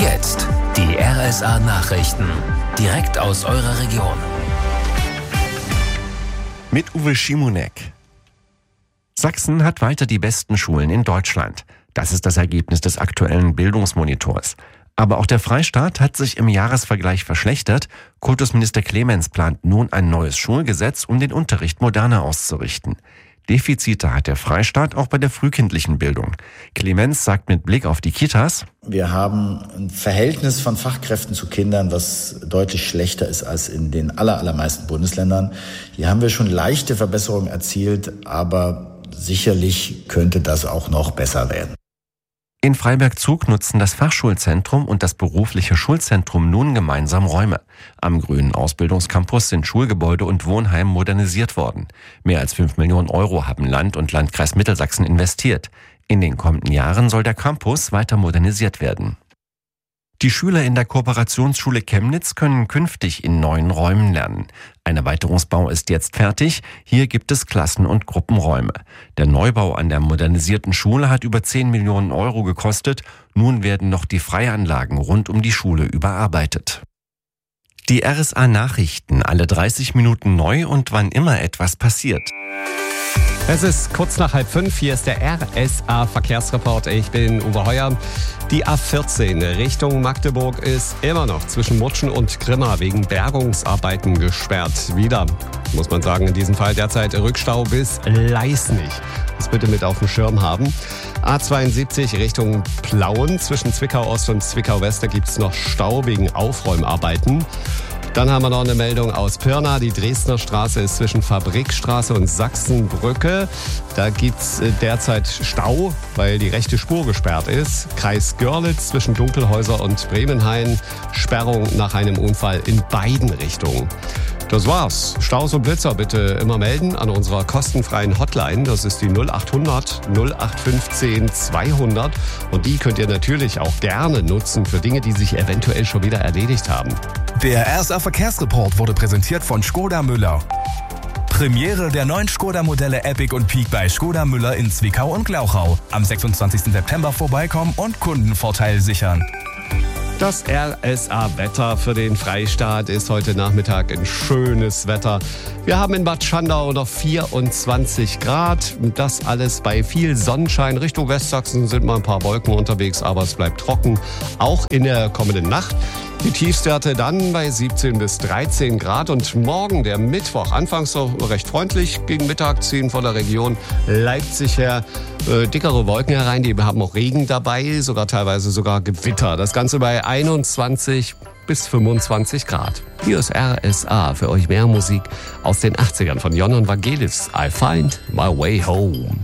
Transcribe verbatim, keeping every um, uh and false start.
jetzt die R S A-Nachrichten, direkt aus eurer Region. Mit Uwe Schimonek. Sachsen hat weiter die besten Schulen in Deutschland. Das ist das Ergebnis des aktuellen Bildungsmonitors. Aber auch der Freistaat hat sich im Jahresvergleich verschlechtert. Kultusminister Clemens plant nun ein neues Schulgesetz, um den Unterricht moderner auszurichten. Defizite hat der Freistaat auch bei der frühkindlichen Bildung. Clemens sagt mit Blick auf die Kitas: Wir haben ein Verhältnis von Fachkräften zu Kindern, was deutlich schlechter ist als in den aller, allermeisten Bundesländern. Hier haben wir schon leichte Verbesserungen erzielt, aber sicherlich könnte das auch noch besser werden. In Freiberg-Zug nutzen das Fachschulzentrum und das berufliche Schulzentrum nun gemeinsam Räume. Am grünen Ausbildungscampus sind Schulgebäude und Wohnheim modernisiert worden. Mehr als fünf Millionen Euro haben Land und Landkreis Mittelsachsen investiert. In den kommenden Jahren soll der Campus weiter modernisiert werden. Die Schüler in der Kooperationsschule Chemnitz können künftig in neuen Räumen lernen. Ein Erweiterungsbau ist jetzt fertig. Hier gibt es Klassen- und Gruppenräume. Der Neubau an der modernisierten Schule hat über zehn Millionen Euro gekostet. Nun werden noch die Freianlagen rund um die Schule überarbeitet. Die R S A-Nachrichten, alle dreißig Minuten neu und wann immer etwas passiert. Es ist kurz nach halb fünf, hier ist der R S A-Verkehrsreport. Ich bin Uwe Heuer. Die A vierzehn Richtung Magdeburg ist immer noch zwischen Mutschen und Grimma wegen Bergungsarbeiten gesperrt. Wieder, muss man sagen, in diesem Fall derzeit Rückstau bis Leisnig. Das bitte mit auf dem Schirm haben. A zweiundsiebzig Richtung Plauen zwischen Zwickau Ost und Zwickau West, da gibt es noch Stau wegen Aufräumarbeiten. Dann haben wir noch eine Meldung aus Pirna. Die Dresdner Straße ist zwischen Fabrikstraße und Sachsenbrücke. Da gibt's derzeit Stau, weil die rechte Spur gesperrt ist. Kreis Görlitz zwischen Dunkelhäuser und Bremenhain. Sperrung nach einem Unfall in beiden Richtungen. Das war's. Staus und Blitzer bitte immer melden an unserer kostenfreien Hotline. Das ist die null acht hundert null acht fünfzehn zweihundert. Und die könnt ihr natürlich auch gerne nutzen für Dinge, die sich eventuell schon wieder erledigt haben. Der R S A-Verkehrsreport wurde präsentiert von Škoda Müller. Premiere der neuen Škoda-Modelle Epic und Peak bei Škoda Müller in Zwickau und Glauchau. Am sechsundzwanzigsten September vorbeikommen und Kundenvorteil sichern. Das R S A-Wetter für den Freistaat ist heute Nachmittag ein schönes Wetter. Wir haben in Bad Schandau noch vierundzwanzig Grad. Das alles bei viel Sonnenschein. Richtung Westsachsen sind mal ein paar Wolken unterwegs, aber es bleibt trocken. Auch in der kommenden Nacht. Die Tiefstwerte dann bei siebzehn bis dreizehn Grad. Und morgen, der Mittwoch, anfangs so recht freundlich. Gegen Mittag ziehen von der Region Leipzig her äh, dickere Wolken herein. Die haben auch Regen dabei, sogar teilweise sogar Gewitter. Das Ganze bei einundzwanzig bis fünfundzwanzig Grad. Hier ist R S A, für euch mehr Musik aus den achtzigern von Jon und Vangelis. I Find My Way Home.